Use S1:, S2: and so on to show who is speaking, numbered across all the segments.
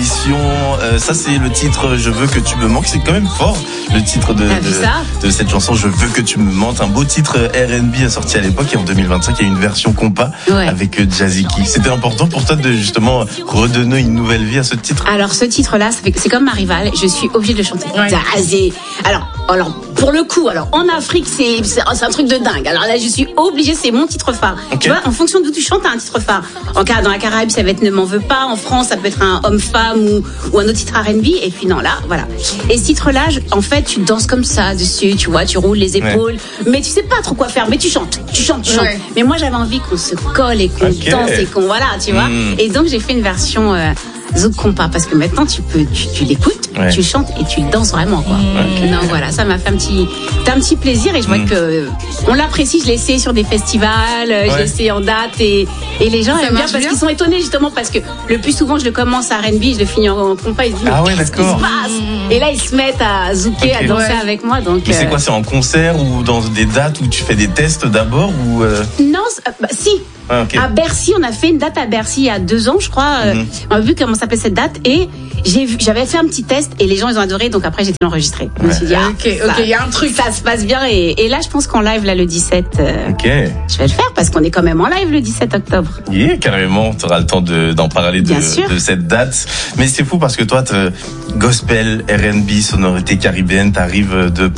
S1: émission. Ça, c'est le titre Je veux que tu me manques. C'est quand même fort, le titre de cette chanson Je veux que tu me manques. Un beau titre R&B sorti à l'époque, et en 2025, il y a une version compas avec Jazzy Key. C'était important pour toi de justement redonner une nouvelle vie à ce titre?
S2: Alors, ce titre-là, c'est comme ma rivale. Je suis obligée de le chanter. Jazzy. Alors, pour le coup, en Afrique, c'est un truc de dingue. Alors là, je suis obligée, c'est mon titre phare. Okay. Tu vois, en fonction d'où tu chantes, t'as un titre phare. Dans la Caraïbe, ça va être Ne m'en veux pas. En France, ça peut être un homme-femme ou un autre titre R&B. Et puis non, là, voilà. Et ce titre-là, en fait, tu danses comme ça dessus, tu vois, tu roules les épaules. Mais tu sais pas trop quoi faire, mais tu chantes. Ouais. Mais moi, j'avais envie qu'on se colle et qu'on danse et qu'on, voilà, tu vois. Et donc, j'ai fait une version zouk compas, parce que maintenant tu l'écoutes, tu chantes et tu danses vraiment, quoi. Non, voilà, ça m'a fait un petit plaisir, et je vois que on l'apprécie. Je l'ai essayé sur des festivals, je l'ai essayé en date, et les gens aiment bien parce qu'ils sont étonnés, justement, parce que le plus souvent je le commence à R&B, je le finis en compas, ils se disent qu'est-ce qui se passe, et là ils se mettent à zouker, à danser avec moi. Donc
S1: mais c'est quoi, c'est en concert ou dans des dates où tu fais des tests d'abord ou
S2: Non, si. À Bercy, on a fait une date à Bercy il y a 2 ans, je crois. On a vu comment s'appelait cette date, et j'avais fait un petit test, et les gens ils ont adoré, donc après j'ai été enregistré. Je me suis dit il y a un truc, ça se passe bien, et là je pense qu'en live là le 17 je vais le faire, parce qu'on est quand même en live le 17 octobre.
S1: Carrément, tu auras le temps d'en parler de cette date. Mais c'est fou parce que toi, gospel, R&B, sonorité caribéenne, t'arrives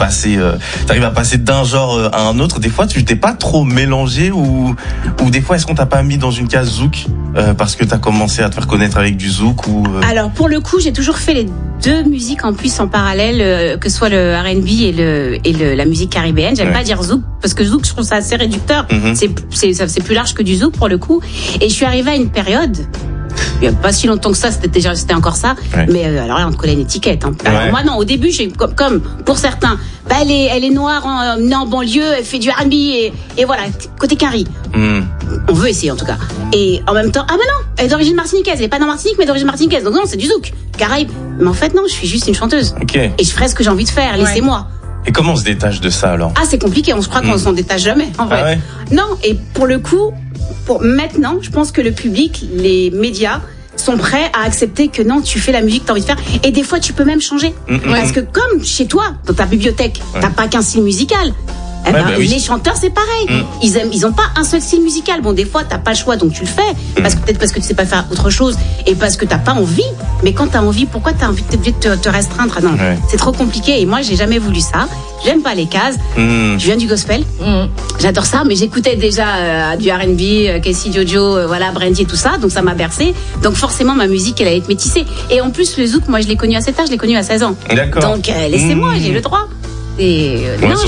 S1: à passer d'un genre à un autre. Des fois, tu t'es pas trop mélangé, ou des fois, est-ce qu'on t'a pas mis dans une case zouk parce que t'as commencé à te faire connaître avec du zouk ou
S2: Alors, pour le coup, j'ai toujours fait les 2 musiques en plus en parallèle, que ce soit le R&B et la musique caribéenne. J'aime pas dire zouk, parce que zouk, je trouve ça assez réducteur. C'est plus large que du zouk, pour le coup. Et je suis arrivée à une période, il n'y a pas si longtemps que ça, c'était encore ça. Mais alors là, on te collait une étiquette. Alors moi, non, au début, j'ai comme pour certains, elle est noire, née en banlieue, elle fait du R&B, et voilà, côté Cari. On veut essayer, en tout cas. Et en même temps, non, elle est d'origine martiniquaise. Elle est pas dans Martinique, mais d'origine martiniquaise. Donc non, c'est du zouk, Caraïbe. Mais en fait, non, je suis juste une chanteuse. Et je ferai ce que j'ai envie de faire, laissez-moi.
S1: Et comment on se détache de ça, alors?
S2: C'est compliqué, je crois qu'on s'en détache jamais, en vrai. Non, et pour le coup, maintenant, je pense que le public, les médias sont prêts à accepter que non, tu fais la musique que tu as envie de faire, et des fois tu peux même changer, parce que comme chez toi, dans ta bibliothèque, t'as pas qu'un style musical. Les chanteurs, c'est pareil. Ils ont pas un seul style musical. Bon, des fois, t'as pas le choix, donc tu le fais. Peut-être parce que tu sais pas faire autre chose, et parce que t'as pas envie. Mais quand t'as envie, pourquoi t'es obligé de te restreindre? Non, c'est trop compliqué. Et moi, j'ai jamais voulu ça. J'aime pas les cases. Je viens du gospel. J'adore ça, mais j'écoutais déjà du R&B, Casey Jojo, Brandy et tout ça. Donc ça m'a bercé. Donc forcément, ma musique, elle allait être métissée. Et en plus, le zouk, moi, je l'ai connu à cet âge. Je l'ai connu à 16 ans.
S1: D'accord.
S2: Donc laissez-moi, j'ai le droit. Et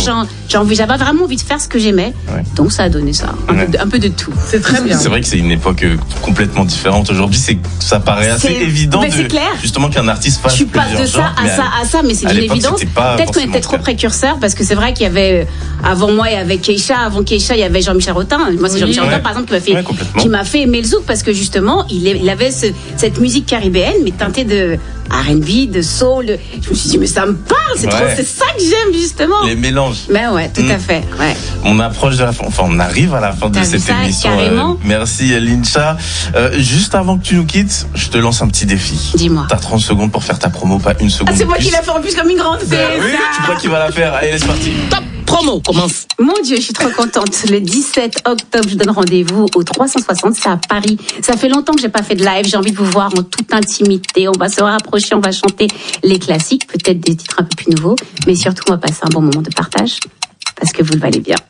S2: j'avais vraiment envie de faire ce que j'aimais, donc ça a donné ça, un peu de tout.
S3: C'est très bien.
S1: C'est vrai que c'est une époque complètement différente aujourd'hui. Ça paraît assez évident justement qu'un artiste fasse plusieurs genres. Tu passes de ça à ça, mais c'est une évidence. Peut-être qu'on était trop précurseurs, parce que c'est vrai qu'il y avait avant moi, il y avait Keïcha, avant Keïcha il y avait Jean-Michel Rotin. Moi, c'est Jean-Michel Rotin, par exemple, qui m'a fait aimer le zouk, parce que justement il avait cette musique caribéenne, mais teintée de R&B, de soul. Je me suis dit, mais ça me parle, c'est ça que j'aime, justement. Les mélanges.
S2: Ben tout à fait.
S1: On approche de la fin, on arrive à la fin de cette émission. Merci Lincha. Juste avant que tu nous quittes, je te lance un petit défi.
S2: Dis-moi.
S1: T'as 30 secondes pour faire ta promo, pas une seconde.
S2: C'est moi qui la fais en plus comme une grande fée.
S1: Oui, tu crois qu'il va la faire? Allez, c'est parti.
S3: Top promo commence.
S2: Mon Dieu, je suis trop contente. Le 17 octobre, je donne rendez-vous au 360, c'est à Paris. Ça fait longtemps que j'ai pas fait de live. J'ai envie de vous voir en toute intimité. On va se rapprocher, on va chanter les classiques, peut-être des titres un peu plus nouveaux, mais surtout on va passer un bon moment de partage, parce que vous le valez bien.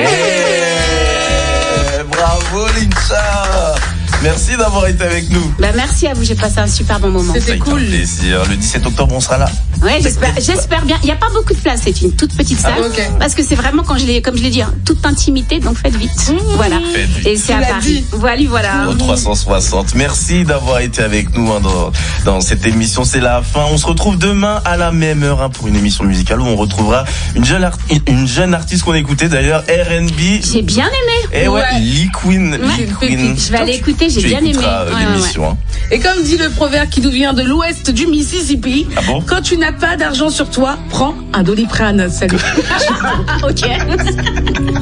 S1: Bravo Lincha. Merci d'avoir été avec nous.
S2: Merci à vous, j'ai passé un super bon moment.
S3: C'était cool.
S1: Un plaisir. Le 17 octobre, on sera là.
S2: J'espère bien. Il n'y a pas beaucoup de place, c'est une toute petite salle. Parce que c'est vraiment, comme je l'ai dit, toute intimité, donc faites vite. Voilà. Et c'est à Paris. Voilà.
S1: Au 360. Merci d'avoir été avec nous dans cette émission. C'est la fin. On se retrouve demain à la même heure pour une émission musicale où on retrouvera une jeune artiste qu'on écoutait d'ailleurs, R&B.
S2: J'ai bien aimé.
S1: Lee Queen.
S2: Je vais aller écouter. J'ai bien aimé
S1: l'émission.
S3: Et comme dit le proverbe qui nous vient de l'ouest du Mississippi, quand tu n'as pas d'argent sur toi, prends un Doliprane. Salut.
S2: Ok.